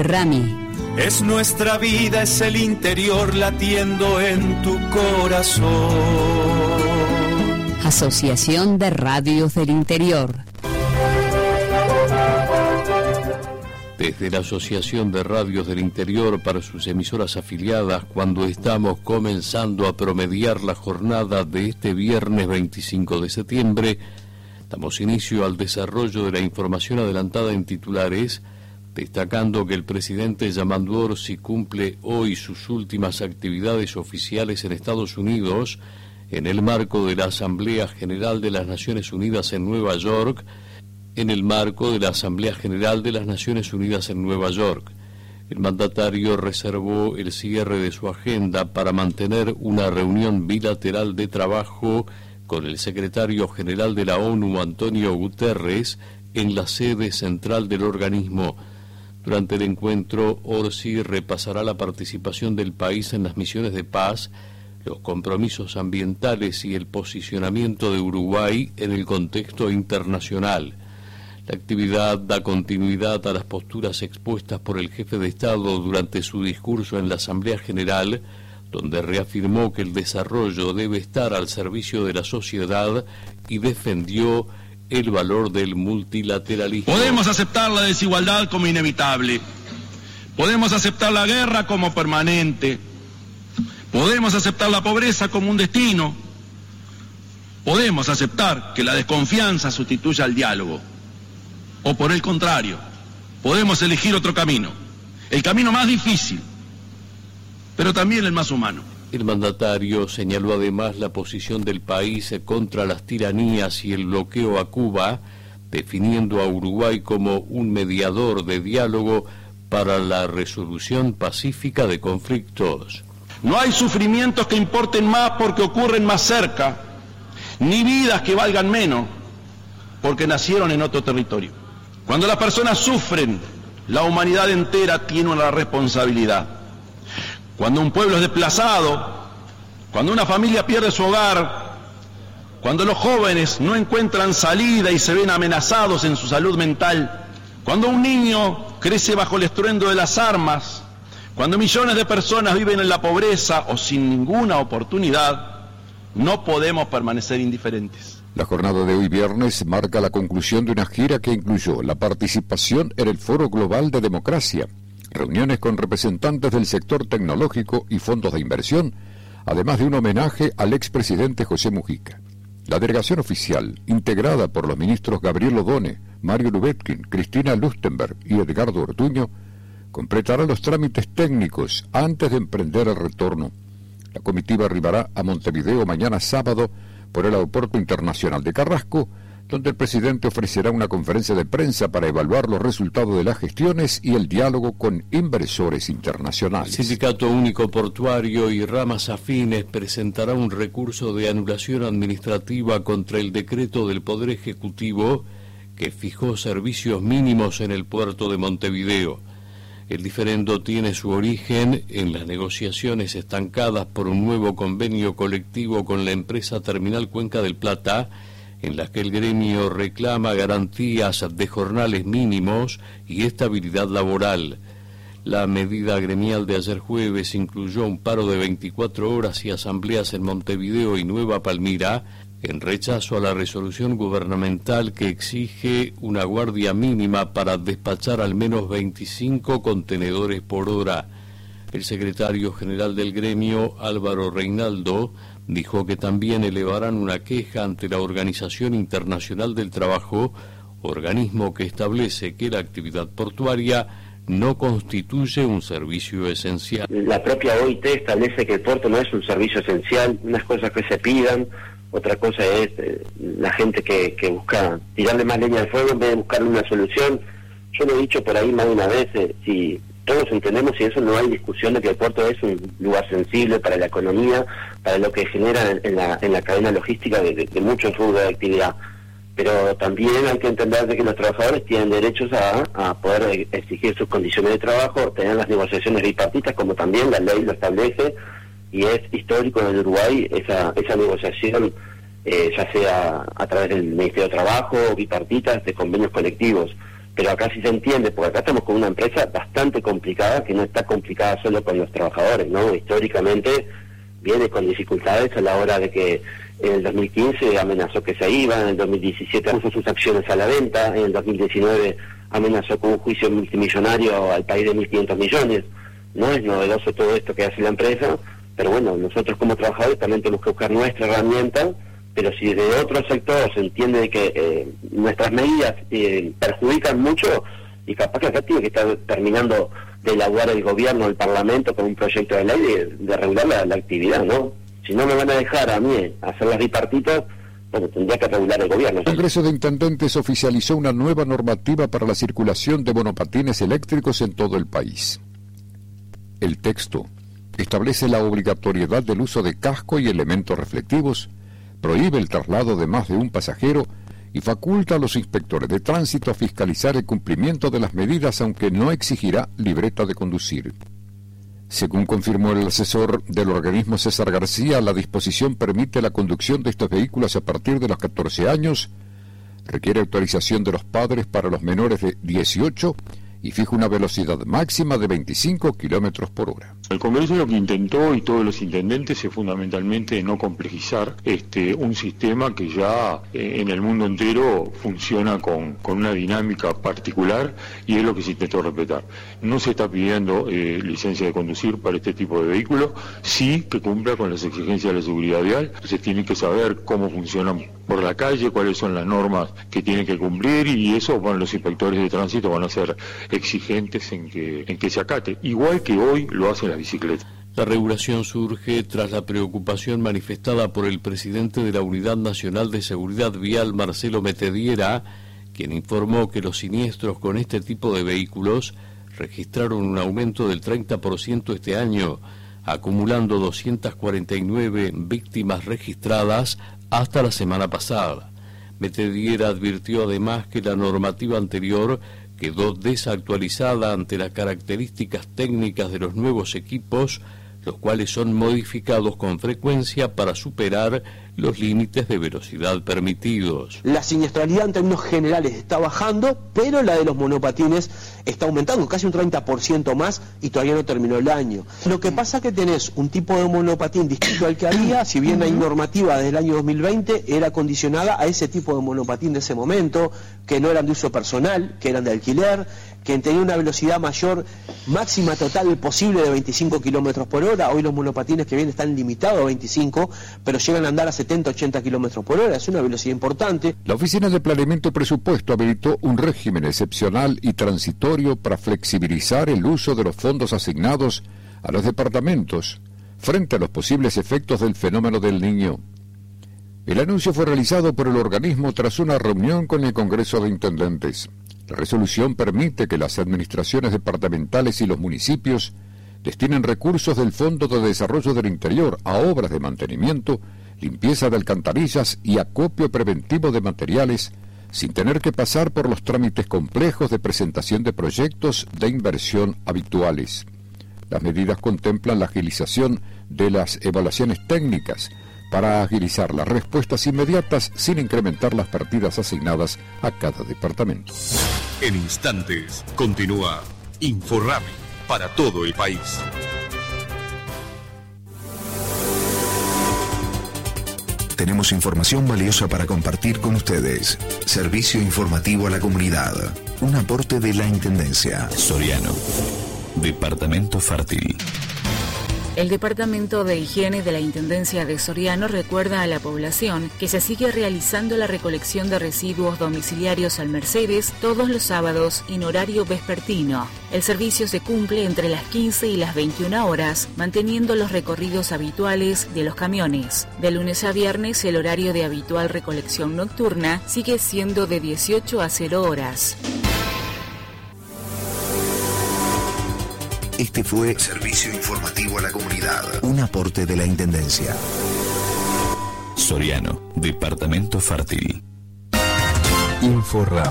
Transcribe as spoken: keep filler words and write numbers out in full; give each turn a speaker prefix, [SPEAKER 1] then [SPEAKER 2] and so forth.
[SPEAKER 1] Rami.
[SPEAKER 2] Es nuestra vida, es el interior latiendo en tu corazón.
[SPEAKER 1] Asociación de Radios del Interior.
[SPEAKER 3] Desde la Asociación de Radios del Interior para sus emisoras afiliadas, cuando estamos comenzando a promediar la jornada de este viernes veinticinco de septiembre, damos inicio al desarrollo de la información adelantada en titulares, destacando que el presidente Yamandu Orsi cumple hoy sus últimas actividades oficiales en Estados Unidos, en el marco de la Asamblea General de las Naciones Unidas en Nueva York, en el marco de la Asamblea General de las Naciones Unidas en Nueva York. El mandatario reservó el cierre de su agenda para mantener una reunión bilateral de trabajo con el secretario general de la ONU, Antonio Guterres, en la sede central del organismo. Durante el encuentro, Orsi repasará la participación del país en las misiones de paz, los compromisos ambientales y el posicionamiento de Uruguay en el contexto internacional. La actividad da continuidad a las posturas expuestas por el jefe de Estado durante su discurso en la Asamblea General, donde reafirmó que el desarrollo debe estar al servicio de la sociedad y defendió el valor del multilateralismo.
[SPEAKER 4] Podemos aceptar la desigualdad como inevitable, podemos aceptar la guerra como permanente, podemos aceptar la pobreza como un destino, podemos aceptar que la desconfianza sustituya al diálogo. O por el contrario, podemos elegir otro camino, el camino más difícil, pero también el más humano.
[SPEAKER 3] El mandatario señaló además la posición del país contra las tiranías y el bloqueo a Cuba, definiendo a Uruguay como un mediador de diálogo para la resolución pacífica de conflictos.
[SPEAKER 4] No hay sufrimientos que importen más porque ocurren más cerca, ni vidas que valgan menos porque nacieron en otro territorio. Cuando las personas sufren, la humanidad entera tiene una responsabilidad. Cuando un pueblo es desplazado, cuando una familia pierde su hogar, cuando los jóvenes no encuentran salida y se ven amenazados en su salud mental, cuando un niño crece bajo el estruendo de las armas, cuando millones de personas viven en la pobreza o sin ninguna oportunidad, no podemos permanecer indiferentes.
[SPEAKER 5] La jornada de hoy viernes marca la conclusión de una gira que incluyó la participación en el Foro Global de Democracia, reuniones con representantes del sector tecnológico y fondos de inversión, además de un homenaje al expresidente José Mujica. La delegación oficial, integrada por los ministros Gabriel Odone, Mario Lubetkin, Cristina Lustenberg y Edgardo Ortuño, completará los trámites técnicos antes de emprender el retorno. La comitiva arribará a Montevideo mañana sábado por el Aeropuerto Internacional de Carrasco, donde el presidente ofrecerá una conferencia de prensa para evaluar los resultados de las gestiones y el diálogo con inversores internacionales.
[SPEAKER 3] El Sindicato Único Portuario y ramas afines presentará un recurso de anulación administrativa contra el decreto del Poder Ejecutivo que fijó servicios mínimos en el puerto de Montevideo. El diferendo tiene su origen en las negociaciones estancadas por un nuevo convenio colectivo con la empresa Terminal Cuenca del Plata, en las que el gremio reclama garantías de jornales mínimos y estabilidad laboral. La medida gremial de ayer jueves incluyó un paro de veinticuatro horas y asambleas en Montevideo y Nueva Palmira, en rechazo a la resolución gubernamental que exige una guardia mínima para despachar al menos veinticinco contenedores por hora. El secretario general del gremio, Álvaro Reinaldo, dijo que también elevarán una queja ante la Organización Internacional del Trabajo, organismo que establece que la actividad portuaria no constituye un servicio esencial.
[SPEAKER 6] La propia O I T establece que el puerto no es un servicio esencial, unas cosas que se pidan, otra cosa es eh, la gente que, que busca tirarle más leña al fuego en vez de buscar una solución. Yo lo he dicho por ahí más de una vez, eh, si todos entendemos y eso no hay discusión de que el puerto es un lugar sensible para la economía, para lo que genera en, en, la, en la cadena logística de, de, de muchos rubros de actividad. Pero también hay que entender de que los trabajadores tienen derechos a, a poder exigir sus condiciones de trabajo, tener las negociaciones bipartitas, como también la ley lo establece, y es histórico en el Uruguay esa, esa negociación, eh, ya sea a través del Ministerio de Trabajo, bipartitas, de convenios colectivos. pero acá sí se entiende, porque acá estamos con una empresa bastante complicada, que no está complicada solo con los trabajadores, ¿no? Históricamente viene con dificultades a la hora de que en el dos mil quince amenazó que se iba, en el dos mil diecisiete puso sus acciones a la venta, en el dos mil diecinueve amenazó con un juicio multimillonario al país de mil quinientos millones. No es novedoso todo esto que hace la empresa, pero bueno, nosotros como trabajadores también tenemos que buscar nuestra herramienta, pero si de otro sector se entiende que eh, nuestras medidas eh, perjudican mucho, y capaz que acá tiene que estar terminando de elaborar el gobierno, el parlamento, con un proyecto de ley de, de regular la, la actividad, ¿no? Si no me van a dejar a mí hacer las bipartitas, bueno, tendría que regular el gobierno.
[SPEAKER 5] El Congreso de Intendentes oficializó una nueva normativa para la circulación de monopatines eléctricos en todo el país. El texto establece la obligatoriedad del uso de casco y elementos reflectivos, prohíbe el traslado de más de un pasajero y faculta a los inspectores de tránsito a fiscalizar el cumplimiento de las medidas, aunque no exigirá libreta de conducir. Según confirmó el asesor del organismo César García, la disposición permite la conducción de estos vehículos a partir de los catorce años, requiere autorización de los padres para los menores de dieciocho y fija una velocidad máxima de veinticinco kilómetros por hora.
[SPEAKER 7] El Congreso lo que intentó, y todos los intendentes, es fundamentalmente no complejizar este un sistema que ya eh, en el mundo entero funciona con, con una dinámica particular, y es lo que se intentó respetar. No se está pidiendo eh, licencia de conducir para este tipo de vehículos, sí que cumpla con las exigencias de la seguridad vial. Entonces tienen que saber cómo funcionan por la calle, cuáles son las normas que tienen que cumplir, y eso, bueno, los inspectores de tránsito van a ser exigentes en que, en que se acate, igual que hoy lo hacen las bicicletas.
[SPEAKER 3] La regulación surge tras la preocupación manifestada por el presidente de la Unidad Nacional de Seguridad Vial, Marcelo Metediera, quien informó que los siniestros con este tipo de vehículos registraron un aumento del treinta por ciento este año, acumulando doscientas cuarenta y nueve víctimas registradas hasta la semana pasada. Metediera advirtió además que la normativa anterior quedó desactualizada ante las características técnicas de los nuevos equipos, los cuales son modificados con frecuencia para superar los límites de velocidad permitidos.
[SPEAKER 8] La siniestralidad en términos generales está bajando, pero la de los monopatines está aumentando, casi un treinta por ciento más, y todavía no terminó el año. Lo que pasa es que tenés un tipo de monopatín distinto al que había, si bien hay normativa desde el año dos mil veinte, era condicionada a ese tipo de monopatín de ese momento, que no eran de uso personal, que eran de alquiler, que tenían una velocidad mayor, máxima total posible de veinticinco kilómetros por hora. Hoy los monopatines que vienen están limitados a veinticinco, pero llegan a andar a setenta, ochenta kilómetros por hora, es una velocidad importante.
[SPEAKER 5] La Oficina de Planeamiento y Presupuesto habilitó un régimen excepcional y transitorio para flexibilizar el uso de los fondos asignados a los departamentos frente a los posibles efectos del fenómeno del Niño. El anuncio fue realizado por el organismo tras una reunión con el Congreso de Intendentes. La resolución permite que las administraciones departamentales y los municipios destinen recursos del Fondo de Desarrollo del Interior a obras de mantenimiento, limpieza de alcantarillas y acopio preventivo de materiales, sin tener que pasar por los trámites complejos de presentación de proyectos de inversión habituales. Las medidas contemplan la agilización de las evaluaciones técnicas para agilizar las respuestas inmediatas sin incrementar las partidas asignadas a cada departamento.
[SPEAKER 9] En instantes, continúa Inforrami para todo el país.
[SPEAKER 10] Tenemos información valiosa para compartir con ustedes. Servicio informativo a la comunidad. Un aporte de la Intendencia.
[SPEAKER 11] Soriano. Departamento Fértil.
[SPEAKER 12] El Departamento de Higiene de la Intendencia de Soriano recuerda a la población que se sigue realizando la recolección de residuos domiciliarios al Mercedes todos los sábados en horario vespertino. El servicio se cumple entre las quince y las veintiuna horas, manteniendo los recorridos habituales de los camiones. De lunes a viernes, el horario de habitual recolección nocturna sigue siendo de dieciocho a cero horas.
[SPEAKER 10] Este fue Servicio Informativo a la Comunidad, un aporte de la Intendencia.
[SPEAKER 11] Soriano, Departamento Fértil.
[SPEAKER 10] Inforrami.